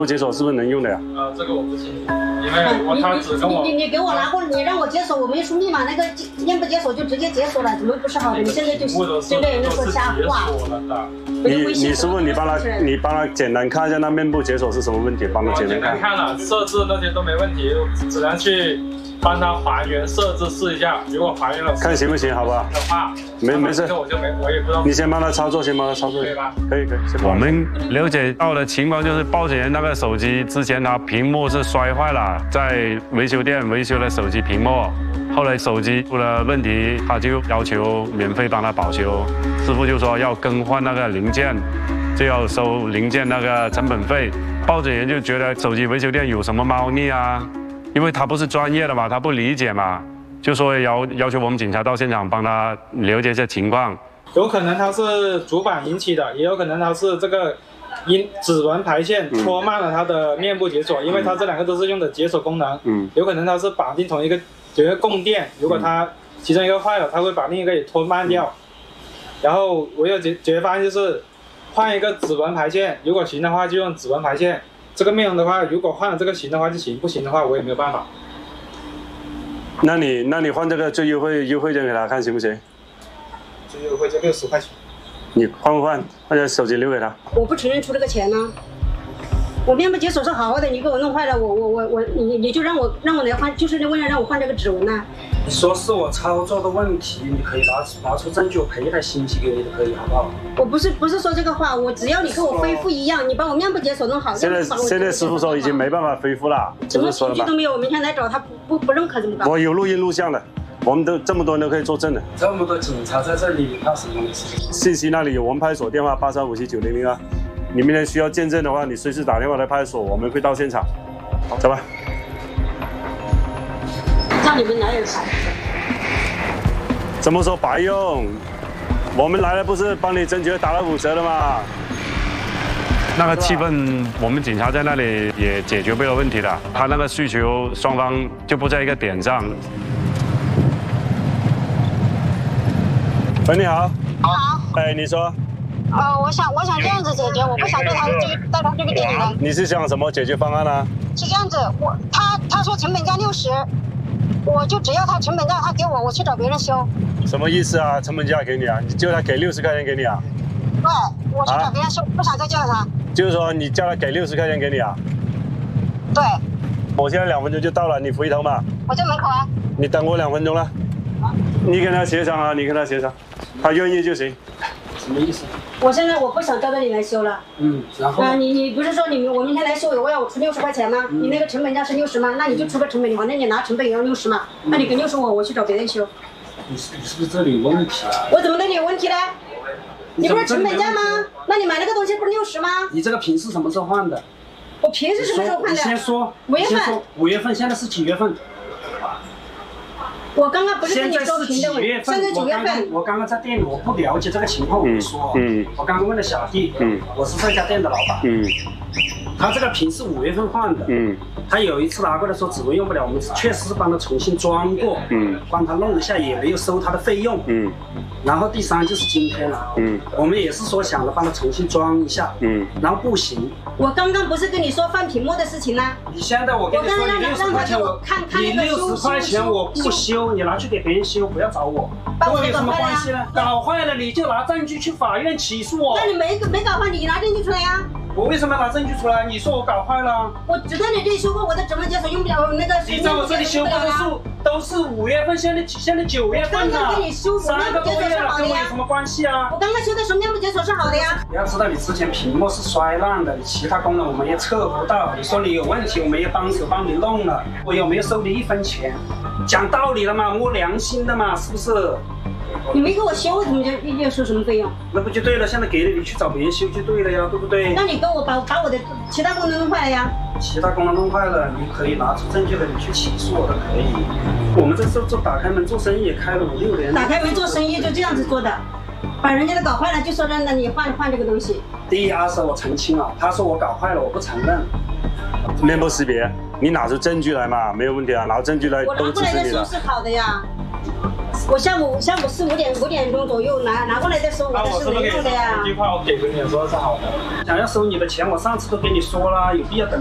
解锁是不是能用的呀？ 这个我不清楚，因为他只跟我你给我拿过来，你让我解锁，我没输密码，那个面部解锁就直接解锁了，怎么不是好的？你现在就针对人家说瞎话。 你是不是你帮他简单看一下那面部解锁是什么问题？帮他简单看了，设置那些都没问题，只能去帮他还原设置试一下，如果还原了， 看行不行，好不好？ 的话， 没事， 我也不知道。 你先帮他操作，可以吧？可以。我们了解到的情况就是报警人那个手机之前他屏幕是摔坏了，在维修店维修了手机屏幕，后来手机出了问题，他就要求免费帮他保修，师傅就说要更换那个零件，就要收零件那个成本费。报警人就觉得手机维修店有什么猫腻啊？因为他不是专业的嘛，他不理解嘛，就说要求我们警察到现场帮他了解一下情况。 有可能它是主板引起的，也有可能它是这个指纹排线拖慢了它的面部解锁，因为它这两个都是用的解锁功能。有可能它是绑定同一个供电，如果它其中一个坏了，它会把另一个也拖慢掉。然后我有解决方案就是换一个指纹排线，如果行的话就用指纹排线。这个面容的话，如果换了这个行的话就行，不行的话我也没有办法。 那你换这个最优惠价给他看行不行？ 最优惠就60块钱。 你换不换？把手机留给他。 我不承认出这个钱呢。我面部解锁是好好的，你给我弄坏了，你就让我来换，就是为了让我换这个指纹呢。 你说是我操作的问题，你可以拿出证据，我赔一台新机给你都可以，好不好？我不是说这个话，我只要你给我恢复一样，你把我面部解锁弄好。现在师傅说已经没办法恢复了， 什么凭据都没有，我明天来找他不认可怎么搞？ 我有录音录像的，我们都这么多人都可以作证的。 这么多警察在这里，怕什么事？ 信息那里有我们派出所电话83579002啊。你明天需要见证的话，你随时打电话来派出所，我们会到现场。好，走吧。 让你们哪有牌？ 怎么说白用？我们来了不是帮你争取打了5折的吗？那个气氛，我们警察在那里也解决不了问题的。他那个需求双方就不在一个点上。喂，你好。 好。 哎，你说。 我想这样子解决，我不想带他这个店里来。 你是想什么解决方案呢？ 是这样子，他说成本价60，我就只要他成本价，他给我去找别人修。 什么意思啊？成本价给你啊？你就他给60块钱给你啊？ 对，我去找别人修，不想再叫他。 就是说你叫他给60块钱给你啊？ 对。 我现在2分钟就到了，你回头嘛。 我在门口啊。 你等我2分钟了。你跟他协商啊，他愿意就行。 什么意思？ 我现在我不想到这里来修了。 然后。 你不是说我明天来修，我出60块钱吗？你那个成本价是60吗？那你就出个成本，反正你拿成本也要60嘛。那你给60我去找别人修。 你是不是这里有问题啊？ 我怎么那里有问题呢？你不是成本价吗？那你买那个东西不是60吗？ 你这个屏是什么时候换的？ 我屏是什么时候换的？ 你先说。 5月份。 5月份，现在是几月份？ 我刚刚不是跟你说屏的问题，现在9月份。 我刚刚在店里，我不了解这个情况，我没说。我刚刚问了小弟，我是这家店的老板。他这个屏是5月份换的。他有一次拿过来说指纹用不了，我们确实是帮他重新装过，帮他弄一下，也没有收他的费用。然后第3就是今天了，我们也是说想着帮他重新装一下，然后不行。 我刚刚不是跟你说换屏幕的事情吗？ 你现在我跟你说，你60块钱你60块钱我不修，你拿去给别人修，不要找我，跟我有什么关系呢？搞坏了你就拿证据去法院起诉我。 那你没搞坏，你拿证据出来呀？ 我为什么要拿证据出来？你说我搞坏了？ 我只在你这里修过，我的指纹解锁用不了那个。 你在我这里修过的都是5月份，现在9月份了。 刚刚给你修 3个多月了，跟我有什么关系啊？ 我刚刚修的时候面部解锁是好的呀。 你要知道，你之前屏幕是摔烂的，你其他功能我们也测不到。你说你有问题，我们也帮手帮你弄了，我有没有收你1分钱？讲道理了嘛，摸良心的嘛，是不是？ 你没给我修，怎么就要收什么费用？ 那不就对了？现在给了你去找别人修就对了呀，对不对？ 那你给我把我的其他功能弄坏了呀？ 其他功能弄坏了，你可以拿出证据来，你去起诉我都可以。我们这做打开门做生意也开了5、6年。打开门做生意就这样子做的，把人家的搞坏了就说让你换这个东西。第一时我澄清了，他说我搞坏了，我不承认。 面部识别，你拿出证据来嘛，没有问题啊，拿证据来都支持你的。 我拿过来的时候是好的呀。 我下午4、5点钟左右拿过来的时候，我的是没用的呀。 这句话我给过你说是好的。 想要收你的钱，我上次都跟你说了，有必要等。